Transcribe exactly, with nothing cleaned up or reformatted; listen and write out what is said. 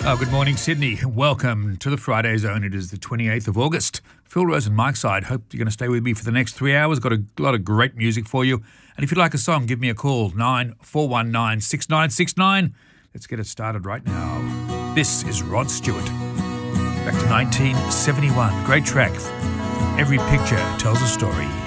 Oh, good morning, Sydney. Welcome to the Friday Zone. It is the twenty-eighth of August. Phil Rose and Mike Side. Hope you're going to stay with me for the next three hours. Got a lot of great music for you. And if you'd like a song, give me a call, nine four one nine, six nine six nine. Let's get it started right now. This is Rod Stewart. Back to nineteen seventy-one. Great track. Every picture tells a story.